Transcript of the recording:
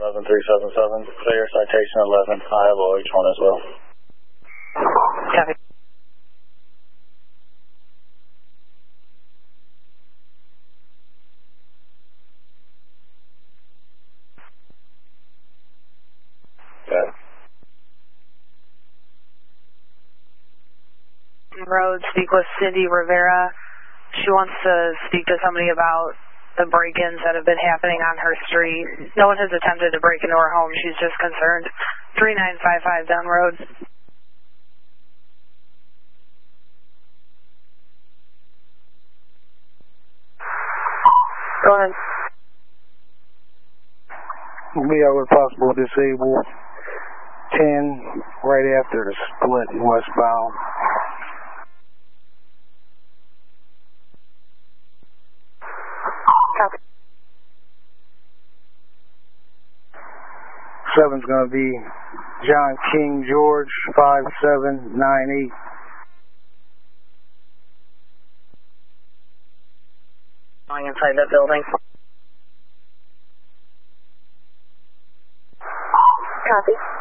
11377, clear citation 11, I have OH1 as well. Copy. Okay. Road, speak with Cindy Rivera. She wants to speak to somebody about the break-ins that have been happening on her street. No one has attempted to break into her home. She's just concerned. 3955 down road. Go ahead. We are with possible disable 10 right after the split westbound. Copy. 7's going to be John King George 5798. Going inside that building. Copy.